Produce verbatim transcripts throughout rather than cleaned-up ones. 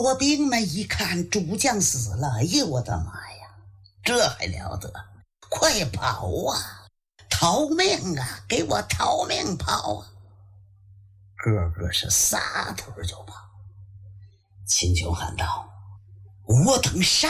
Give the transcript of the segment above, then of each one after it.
罗兵们一看主将死了，哎呦我的妈呀，这还了得，快跑啊，逃命啊，给我逃命跑啊，个个是撒腿就跑。秦琼喊道：我等上！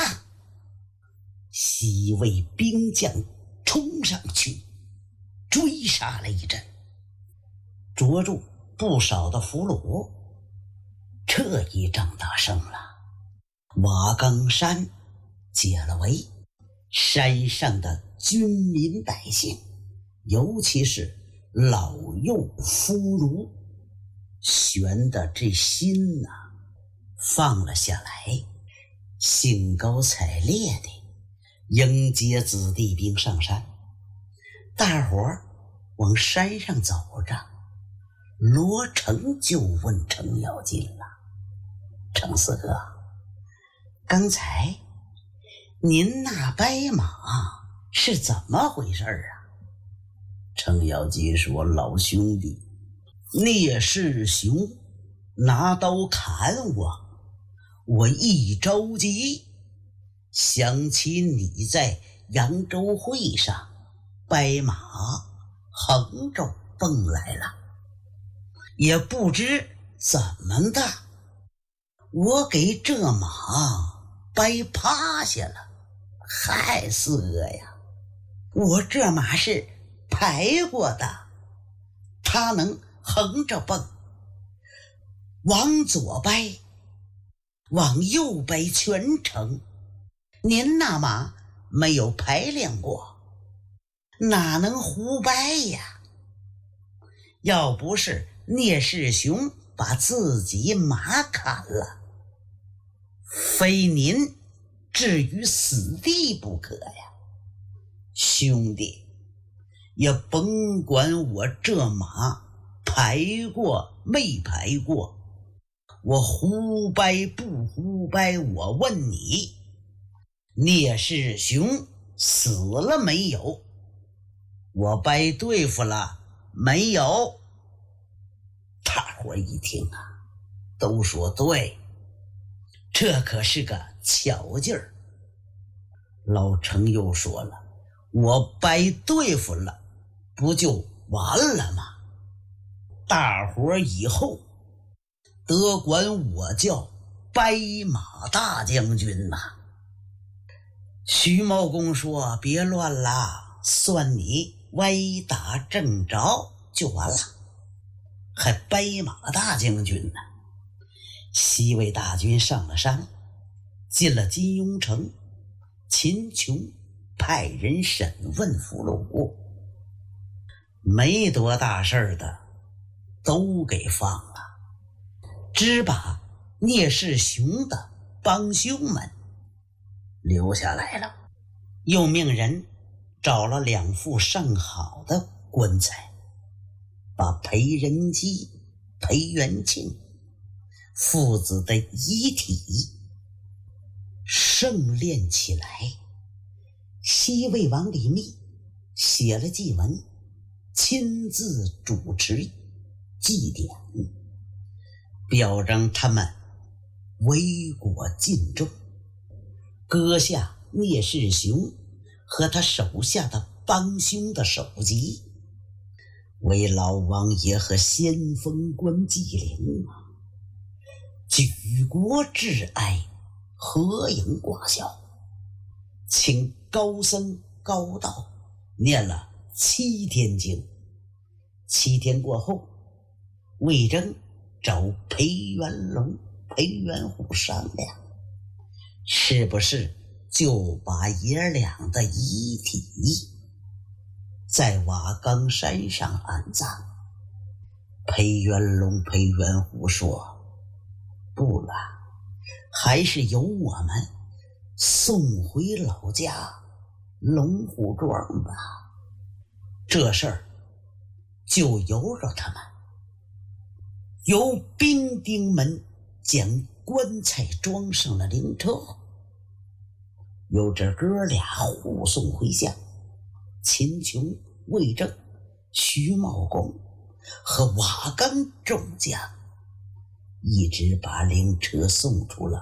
西魏兵将冲上去追杀了一阵，捉住不少的俘虏。这一仗打胜了，瓦岗山解了围，山上的军民百姓，尤其是老幼妇孺，悬的这心呐、啊、放了下来，兴高采烈的迎接子弟兵上山。大伙儿往山上走着，罗成就问程咬金了：程四哥，刚才您那白马是怎么回事啊？程咬金说：老兄弟，聂世雄拿刀砍我，我一着急想起你在扬州会上白马横着蹦来了，也不知怎么的，我给这马掰趴下了。嗨，四哥呀，我这马是排过的，它能横着蹦，往左掰往右掰全程。您那马没有排练过，哪能胡掰呀？要不是聂世雄把自己马砍了，非您置于死地不可呀。兄弟，也甭管我这马排过没排过，我胡掰不胡掰，我问你，聂世雄死了没有？我掰对付了没有？大伙一听啊，都说对，这可是个巧劲儿。老程又说了，我掰对付了，不就完了吗？大伙以后得管我叫白马大将军呐、啊。徐茂公说：别乱了，算你歪打正着就完了，还白马大将军呢。西魏大军上了山，进了金庸城，秦琼派人审问俘虏，没多大事的都给放了，只把聂世雄的帮凶们留下来了。又命人找了两副上好的棺材，把裴仁基、裴元庆父子的遗体盛殓起来。西魏王李密写了祭文，亲自主持祭典，表彰他们为国尽忠，割下聂世雄和他手下的帮凶的首级，为老王爷和先锋官祭灵啊，举国致哀，合影挂孝，请高僧高道念了七天经。七天过后，魏征找裴元龙、裴元虎商量，是不是就把爷俩的遗体在瓦岗山上安葬？裴元龙、裴元虎说：不了，还是由我们送回老家龙虎庄吧。这事儿就由着他们，由兵丁们将棺材装上了灵车，由这哥俩护送回乡。秦琼、魏征、徐茂公和瓦岗众将一直把灵车送出了